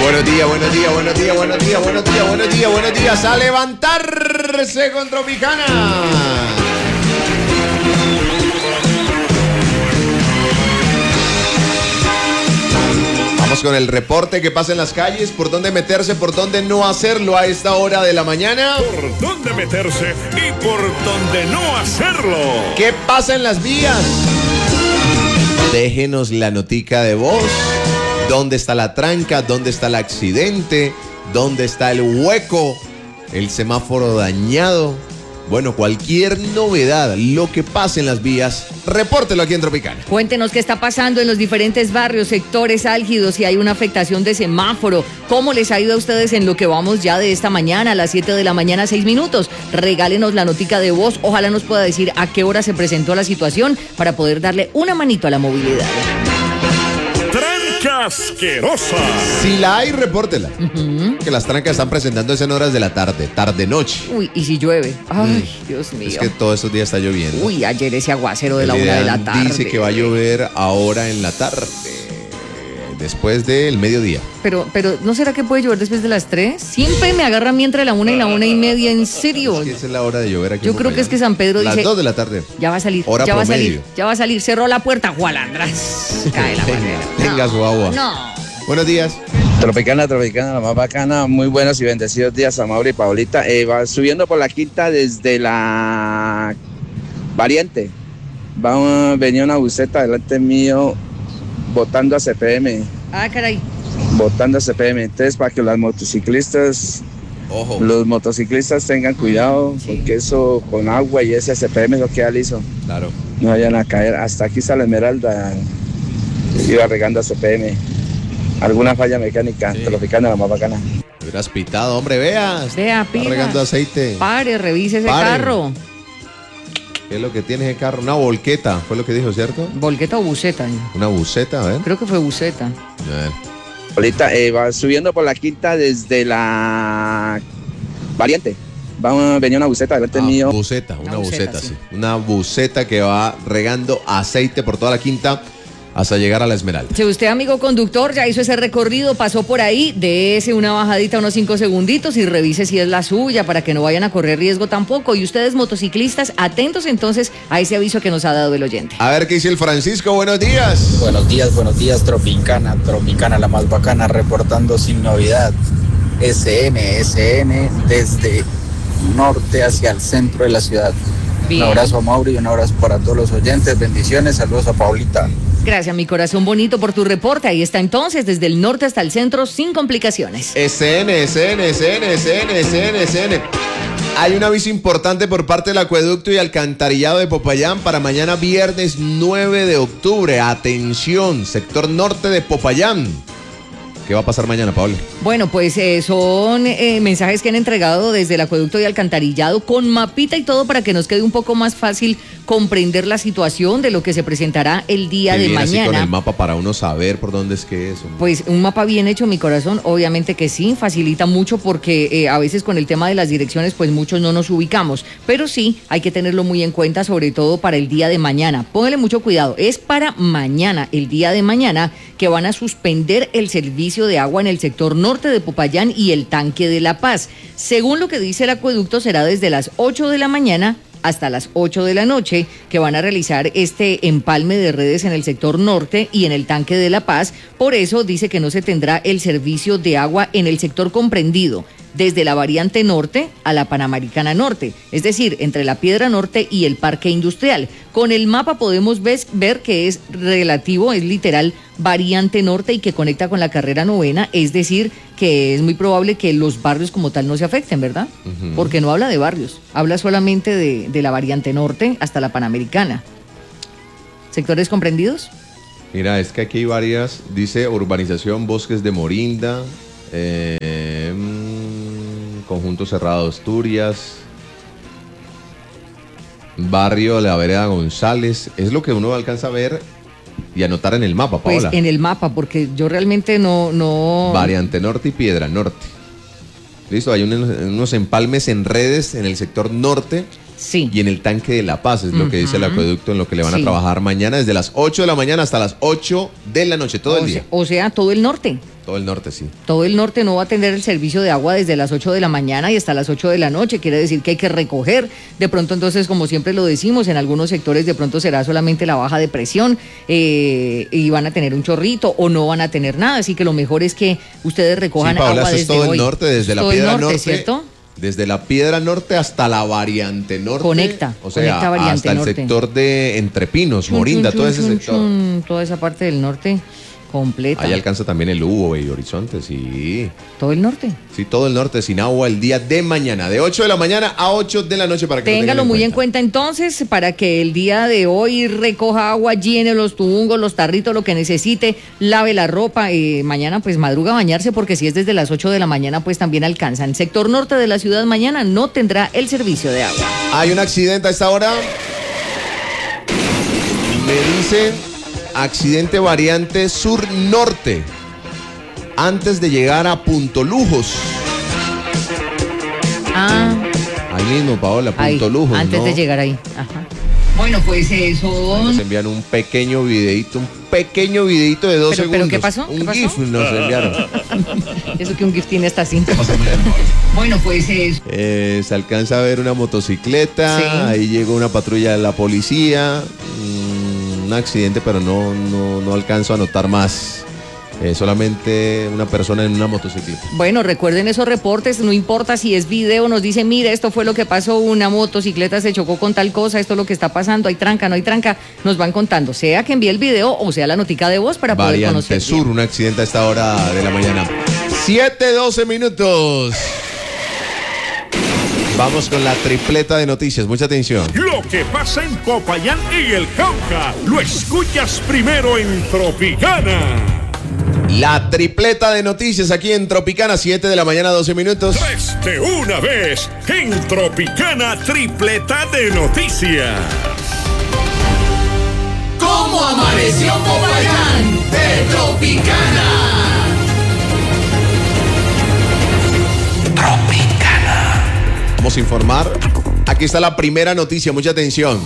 Buenos días, buenos días, buenos días, buenos días, buenos días, buenos días, buenos días. A levantarse con Tropicana. Vamos con el reporte que pasa en las calles, por dónde meterse, por dónde no hacerlo a esta hora de la mañana. Por dónde meterse y por dónde no hacerlo. ¿Qué pasa en las vías? Déjenos la notica de voz. ¿Dónde está la tranca? ¿Dónde está el accidente? ¿Dónde está el hueco? ¿El semáforo dañado? Bueno, cualquier novedad, lo que pase en las vías, repórtelo aquí en Tropicana. Cuéntenos qué está pasando en los diferentes barrios, sectores álgidos, si hay una afectación de semáforo, cómo les ha ido a ustedes en lo que vamos ya de esta mañana, a las 7 de la mañana, 6 minutos. Regálenos la notica de voz, ojalá nos pueda decir a qué hora se presentó la situación para poder darle una manito a la movilidad. Asquerosa. Si la hay, repórtela. Que las trancas están presentándose en horas de la tarde, tarde-noche. Uy, y si llueve. Ay, Dios mío. Es que todos estos días está lloviendo. Uy, ayer ese aguacero de la 1 de la tarde. Dice que va a llover ahora en la tarde, después del mediodía. Pero, ¿no será que puede llover después de las 3? Siempre me agarra a mí entre la 1 y la 1:30, en serio. Es que esa es la hora de llover aquí. Yo creo que es que San Pedro dice... Las 2 de la tarde. Ya va a salir, hora ya va a promedio. salir, ya va a salir. Cerró la puerta, Jualandras. Cae la manera. Tenga su agua. No. Buenos días. Tropicana, la más bacana. Muy buenos y bendecidos días a Mauro y Paulita. Va subiendo por la quinta desde la variante. Venía una buseta delante mío botando a CPM. Ah, caray. Botando a CPM. Entonces, para que los motociclistas tengan cuidado, porque eso con agua y ese CPM lo queda liso. Claro. No vayan a caer. Hasta aquí está la Esmeralda. Iba regando a CPM. Alguna falla mecánica, sí. Tropicana, la más bacana. Me hubieras pitado, hombre, veas. Vea, está regando aceite. Pare, revise ese carro. ¿Qué es lo que tiene ese carro? Una volqueta, fue lo que dijo, ¿cierto? ¿Volqueta o buseta? Una buseta, a ver. Creo que fue buseta. A ver. Ahorita va subiendo por la quinta desde la variante. Venía una buseta delante mío. Buseta, una buseta, sí. Una buseta que va regando aceite por toda la quinta hasta llegar a la Esmeralda. Si usted, amigo conductor, ya hizo ese recorrido, pasó por ahí, dése una bajadita, unos 5 segunditos y revise si es la suya para que no vayan a correr riesgo tampoco. Y ustedes, motociclistas, atentos entonces a ese aviso que nos ha dado el oyente. A ver qué dice el Francisco, buenos días. Buenos días, Tropicana, la más bacana, reportando sin novedad. SN, desde norte hacia el centro de la ciudad. Bien. Un abrazo a Mauri y un abrazo para todos los oyentes, bendiciones, saludos a Paulita. Gracias, mi corazón bonito, por tu reporte. Ahí está entonces, desde el norte hasta el centro, sin complicaciones. SN. Hay un aviso importante por parte del acueducto y alcantarillado de Popayán para mañana viernes 9 de octubre. Atención, sector norte de Popayán. ¿Qué va a pasar mañana, Paola? Bueno, pues son mensajes que han entregado desde el acueducto y alcantarillado con mapita y todo para que nos quede un poco más fácil comprender la situación de lo que se presentará el día de mañana. Así con el mapa para uno saber por dónde es que es. Pues un mapa bien hecho, mi corazón, obviamente que sí, facilita mucho porque a veces con el tema de las direcciones pues muchos no nos ubicamos, pero sí hay que tenerlo muy en cuenta, sobre todo para el día de mañana. Póngale mucho cuidado, es para mañana, el día de mañana, que van a suspender el servicio de agua en el sector norte de Popayán y el tanque de La Paz. Según lo que dice el acueducto, será desde las 8 de la mañana hasta las 8 de la noche que van a realizar este empalme de redes en el sector norte y en el tanque de La Paz. Por eso dice que no se tendrá el servicio de agua en el sector comprendido desde la variante norte a la Panamericana Norte, es decir, entre la Piedra Norte y el Parque Industrial. Con el mapa podemos ver que es relativo, es literal variante norte y que conecta con la carrera 9, es decir, que es muy probable que los barrios como tal no se afecten, ¿verdad? Porque no habla de barrios, habla solamente de la variante norte hasta la Panamericana. ¿Sectores comprendidos? Mira, es que aquí hay varias, dice urbanización Bosques de Morinda, Conjunto Cerrado Asturias, barrio La Vereda González. Es lo que uno alcanza a ver y anotar en el mapa, Paola. Pues en el mapa, porque yo realmente no... Variante Norte y Piedra Norte. Listo, hay unos empalmes en redes en el sector norte Sí. y en el tanque de La Paz, es lo que dice el acueducto, en lo que le van a Sí. trabajar mañana desde las 8 de la mañana hasta las 8 de la noche, todo el día. O sea, todo el norte. Todo el norte, sí. Todo el norte no va a tener el servicio de agua desde las 8 de la mañana y hasta las 8 de la noche. Quiere decir que hay que recoger. De pronto, entonces, como siempre lo decimos, en algunos sectores de pronto será solamente la baja de presión y van a tener un chorrito o no van a tener nada. Así que lo mejor es que ustedes recojan Sí, Paola, agua eso desde es todo hoy. el norte, desde la Todo el Piedra norte, Norte, ¿cierto? Desde la Piedra Norte hasta la Variante Norte. Conecta Variante hasta el Norte. sector de Entre Pinos, Chun, Morinda, chun, todo chun, ese chun, sector. chun, toda esa parte del norte completa. Ahí alcanza también el Hugo y Horizonte, sí. Todo el norte. Sí, todo el norte sin agua el día de mañana, de 8 de la mañana a 8 de la noche para que lo Téngalo tengan muy en cuenta entonces para que el día de hoy recoja agua, llene los tubungos, los tarritos, lo que necesite, lave la ropa. Mañana pues madruga a bañarse porque si es desde las 8 de la mañana pues también alcanzan. Sector norte de la ciudad mañana no tendrá el servicio de agua. Hay un accidente a esta hora. Me dicen accidente variante sur-norte. Antes de llegar a Punto Lujos. Ah, Ahí mismo, Paola, ahí, Punto Lujos. antes ¿no? de llegar ahí. Ajá. Bueno, pues eso. Nos envían un pequeño videito de 2 ¿Pero segundos. qué pasó? Un ¿Qué pasó? GIF nos enviaron. Eso que un GIF tiene hasta cinta. Bueno, pues eso. Se alcanza a ver una motocicleta, Sí. ahí llegó una patrulla de la policía, un accidente, pero no alcanzo a notar más. Solamente una persona en una motocicleta. Bueno, recuerden esos reportes, no importa si es video, nos dicen, mire, esto fue lo que pasó, una motocicleta se chocó con tal cosa, esto es lo que está pasando, hay tranca, no hay tranca, nos van contando, sea que envíe el video o sea la notica de voz para poder Variante conocer Sur, bien. un accidente a esta hora de la mañana. 7:12 minutos. Vamos con la tripleta de noticias, mucha atención. Lo que pasa en Popayán y el Cauca, lo escuchas primero en Tropicana. La tripleta de noticias aquí en Tropicana, 7 de la mañana, 12 minutos. 3 de una vez en Tropicana, tripleta de noticias. ¿Cómo amaneció Popayán de Tropicana? Vamos a informar. Aquí está la primera noticia, mucha atención.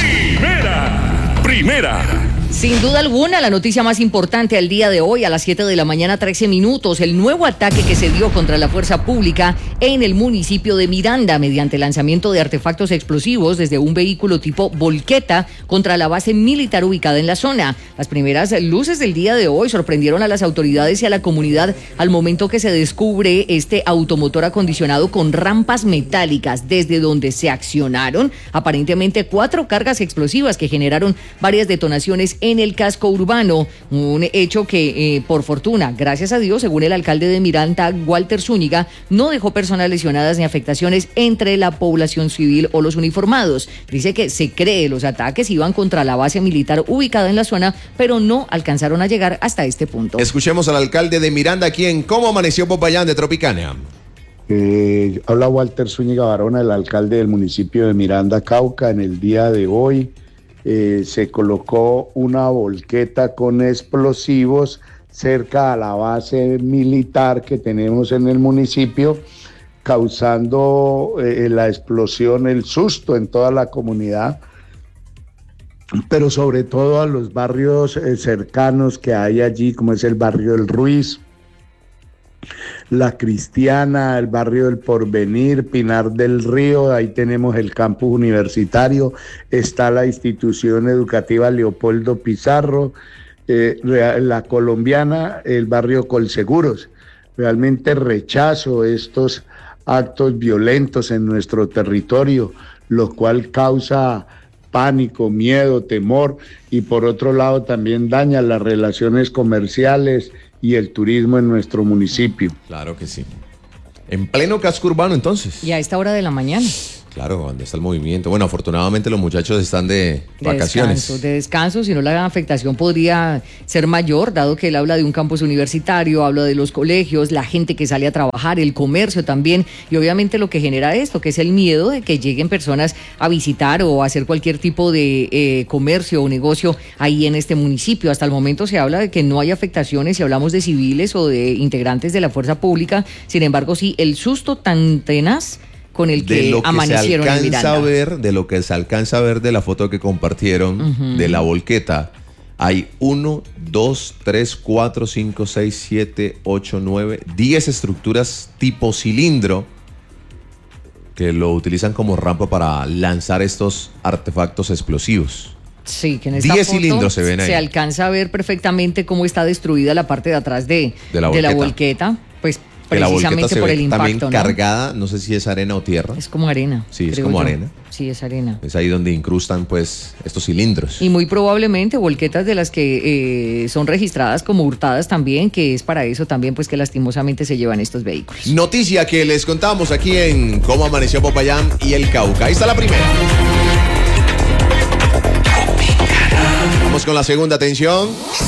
Primera. Sin duda alguna, la noticia más importante al día de hoy, a las 7 de la mañana, 13 minutos, el nuevo ataque que se dio contra la fuerza pública en el municipio de Miranda, mediante el lanzamiento de artefactos explosivos desde un vehículo tipo volqueta contra la base militar ubicada en la zona. Las primeras luces del día de hoy sorprendieron a las autoridades y a la comunidad al momento que se descubre este automotor acondicionado con rampas metálicas, desde donde se accionaron aparentemente 4 cargas explosivas que generaron varias detonaciones en el casco urbano, un hecho que por fortuna, gracias a Dios, según el alcalde de Miranda, Walter Zúñiga, no dejó personas lesionadas ni afectaciones entre la población civil o los uniformados. Dice que se cree los ataques iban contra la base militar ubicada en la zona, pero no alcanzaron a llegar hasta este punto. Escuchemos al alcalde de Miranda aquí en Cómo Amaneció Popayán de Tropicana. Habla Walter Zúñiga Barona, el alcalde del municipio de Miranda, Cauca. En el día de hoy se colocó una volqueta con explosivos cerca a la base militar que tenemos en el municipio, causando la explosión, el susto en toda la comunidad, pero sobre todo a los barrios cercanos que hay allí, como es el barrio del Ruiz, La Cristiana, el barrio del Porvenir, Pinar del Río. Ahí tenemos el campus universitario, está la institución educativa Leopoldo Pizarro, la Colombiana, el barrio Colseguros. Realmente rechazo estos actos violentos en nuestro territorio, lo cual causa pánico, miedo, temor, y por otro lado también daña las relaciones comerciales y el turismo en nuestro municipio. Claro que sí. En pleno casco urbano, entonces. Y a esta hora de la mañana. Claro, donde está el movimiento. Bueno, afortunadamente los muchachos están de vacaciones. De descanso, si no la afectación podría ser mayor, dado que él habla de un campus universitario, habla de los colegios, la gente que sale a trabajar, el comercio también, y obviamente lo que genera esto, que es el miedo de que lleguen personas a visitar o a hacer cualquier tipo de comercio o negocio ahí en este municipio. Hasta el momento se habla de que no hay afectaciones si hablamos de civiles o de integrantes de la fuerza pública, sin embargo sí, el susto tan tenaz con el que amanecieron en Miranda. De lo que se alcanza a ver de la foto que compartieron de la volqueta, hay 1, 2, 3, 4, 5, 6, 7, 8, 9, 10 estructuras tipo cilindro que lo utilizan como rampa para lanzar estos artefactos explosivos. Sí, que en esta 10 foto cilindros se ven ahí. Se alcanza a ver perfectamente cómo está destruida la parte de atrás de la volqueta, pues precisamente por el impacto, también cargada, no sé si es arena o tierra. Es como arena. Sí, es como arena. Sí, es arena. Es ahí donde incrustan pues estos cilindros. Y muy probablemente volquetas de las que son registradas como hurtadas también, que es para eso también pues que lastimosamente se llevan estos vehículos. Noticia que les contamos aquí en Cómo Amaneció Popayán y el Cauca. Ahí está la primera. Vamos con la segunda, atención.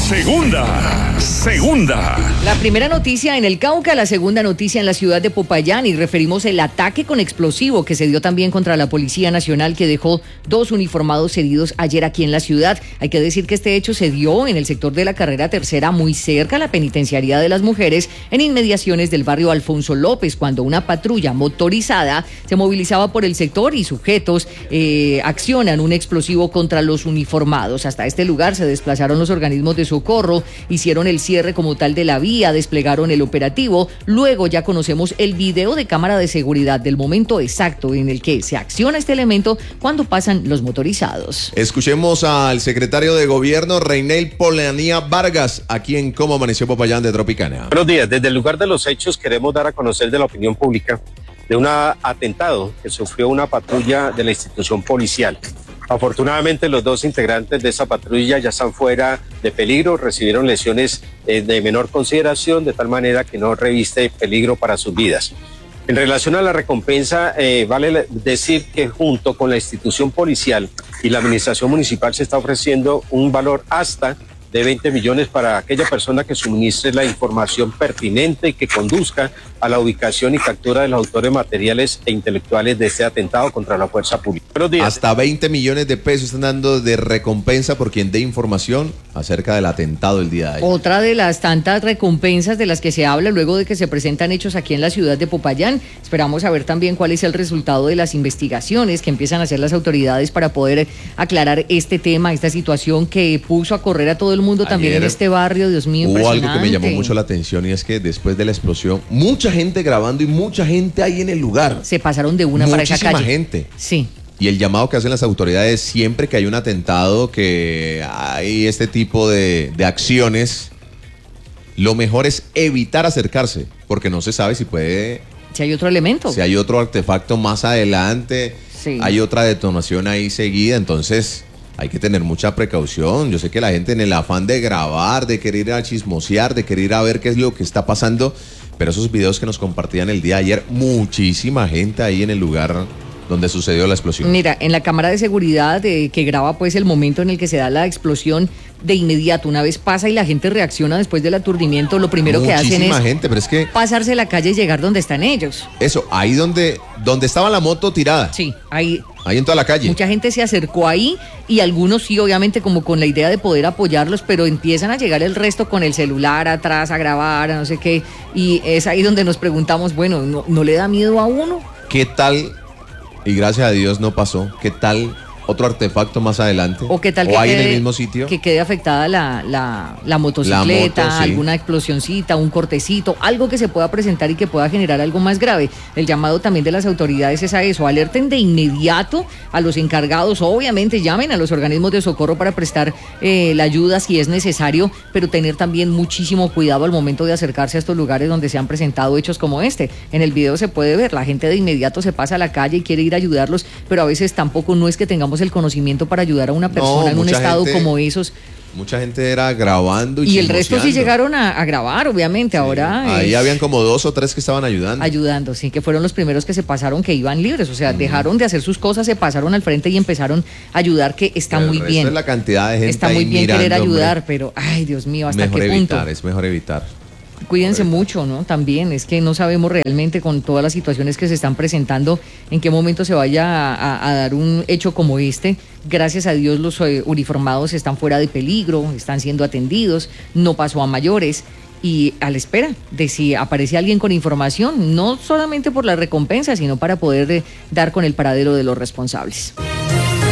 Segunda. La primera noticia en el Cauca, la segunda noticia en la ciudad de Popayán, y referimos el ataque con explosivo que se dio también contra la Policía Nacional, que dejó 2 uniformados heridos ayer aquí en la ciudad. Hay que decir que este hecho se dio en el sector de la carrera tercera, muy cerca a la penitenciaría de las mujeres, en inmediaciones del barrio Alfonso López, cuando una patrulla motorizada se movilizaba por el sector y sujetos accionan un explosivo contra los uniformados. Hasta este lugar se desplazaron los organismos de socorro, hicieron el cierre como tal de la vía, desplegaron el operativo. Luego ya conocemos el video de cámara de seguridad del momento exacto en el que se acciona este elemento cuando pasan los motorizados. Escuchemos al secretario de Gobierno, Reinel Polanía Vargas, aquí en Cómo Amaneció Popayán de Tropicana. Buenos días. Desde el lugar de los hechos queremos dar a conocer de la opinión pública de un atentado que sufrió una patrulla de la institución policial. Afortunadamente los 2 integrantes de esa patrulla ya están fuera de peligro, recibieron lesiones de menor consideración, de tal manera que no reviste peligro para sus vidas. En relación a la recompensa, vale decir que junto con la institución policial y la administración municipal se está ofreciendo un valor hasta de 20 millones para aquella persona que suministre la información pertinente y que conduzca a la ubicación y captura de los autores materiales e intelectuales de este atentado contra la fuerza pública. Buenos días. Hasta 20 millones de pesos están dando de recompensa por quien dé información acerca del atentado el día de ayer. Otra de las tantas recompensas de las que se habla luego de que se presentan hechos aquí en la ciudad de Popayán. Esperamos saber también cuál es el resultado de las investigaciones que empiezan a hacer las autoridades para poder aclarar este tema, esta situación que puso a correr a todo el mundo también Ayer en este barrio. Dios mío, hubo impresionante. algo que me llamó mucho la atención, y es que después de la explosión, mucha gente grabando y mucha gente ahí en el lugar. Se pasaron de una para esa calle. Muchísima gente. Sí. Y el llamado que hacen las autoridades siempre que hay un atentado, que hay este tipo de acciones, lo mejor es evitar acercarse, porque no se sabe si puede... Si hay otro elemento. Si hay otro artefacto más adelante, Sí. hay otra detonación ahí seguida, entonces hay que tener mucha precaución. Yo sé que la gente en el afán de grabar, de querer ir a chismosear, de querer ir a ver qué es lo que está pasando, pero esos videos que nos compartían el día de ayer, muchísima gente ahí en el lugar donde sucedió la explosión. Mira, en la cámara de seguridad que graba pues el momento en el que se da la explosión, de inmediato, una vez pasa y la gente reacciona después del aturdimiento, lo primero que hacen Muchísima es gente, pero es que pasarse la calle y llegar donde están ellos. eso, ahí donde estaba la moto tirada. Sí, ahí en toda la calle. mucha gente se acercó ahí y algunos sí, obviamente, como con la idea de poder apoyarlos, pero empiezan a llegar el resto con el celular atrás a grabar, a no sé qué, y es ahí donde nos preguntamos, bueno, ¿no le da miedo a uno? ¿Qué tal? Y gracias a Dios no pasó. ¿Qué tal otro artefacto más adelante? ¿O qué tal que ahí en el mismo sitio? Que quede afectada la motocicleta, La moto, sí. alguna explosioncita, un cortecito, algo que se pueda presentar y que pueda generar algo más grave. El llamado también de las autoridades es a eso, alerten de inmediato a los encargados, obviamente llamen a los organismos de socorro para prestar la ayuda si es necesario, pero tener también muchísimo cuidado al momento de acercarse a estos lugares donde se han presentado hechos como este. En el video se puede ver, la gente de inmediato se pasa a la calle y quiere ir a ayudarlos, pero a veces tampoco no es que tengamos el conocimiento para ayudar a una persona en un estado como esos. Mucha gente era grabando y el resto sí llegaron a grabar, obviamente. Sí, ahora ahí habían como 2 o 3 que estaban ayudando, sí, que fueron los primeros que se pasaron, que iban libres, o sea, dejaron de hacer sus cosas, se pasaron al frente y empezaron a ayudar, que está muy bien. Es la cantidad de gente está muy bien mirando, querer ayudar, hombre. Pero ay, Dios mío, ¿hasta mejor qué evitar, punto? Es mejor evitar. Cuídense mucho, ¿no? También es que no sabemos realmente, con todas las situaciones que se están presentando, en qué momento se vaya a dar un hecho como este. Gracias a Dios los uniformados están fuera de peligro, están siendo atendidos, no pasó a mayores. y a la espera de si aparece alguien con información, no solamente por la recompensa, sino para poder dar con el paradero de los responsables.